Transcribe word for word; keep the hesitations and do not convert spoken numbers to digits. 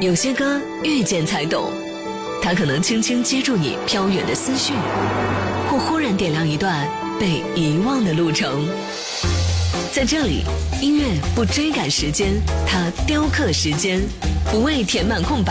有些歌遇见才懂，它可能轻轻接住你飘远的思绪，或忽然点亮一段被遗忘的路程。在这里，音乐不追赶时间，它雕刻时间，不为填满空白。